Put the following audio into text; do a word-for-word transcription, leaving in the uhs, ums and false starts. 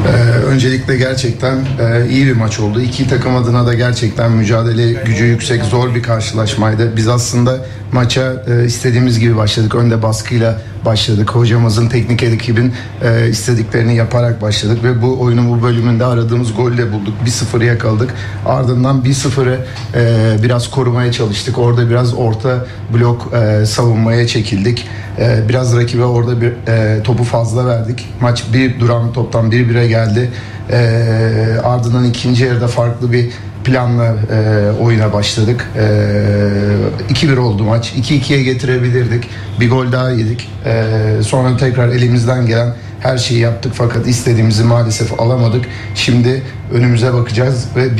Ee, öncelikle gerçekten e, iyi bir maç oldu. İki takım adına da gerçekten mücadele gücü yüksek, zor bir karşılaşmaydı. Biz aslında maça e, istediğimiz gibi başladık. Önde baskıyla başladık. Hocamızın, teknik ekibin e, istediklerini yaparak başladık ve bu oyunun bu bölümünde aradığımız golü de bulduk. bir sıfırı yakaladık. Ardından bir sıfırı e, biraz korumaya çalıştık. Orada biraz orta blok e, savunmaya çekildik. E, biraz rakibe orada bir e, topu fazla verdik. Maç bir duran toptan bir bire geldi. E, ardından ikinci yarıda farklı bir planla e, oyuna başladık. E, iki bir oldu maç. iki ikiye getirebilirdik. Bir gol daha yedik. E, sonra tekrar elimizden gelen her şeyi yaptık fakat istediğimizi maalesef alamadık. Şimdi önümüze bakacağız ve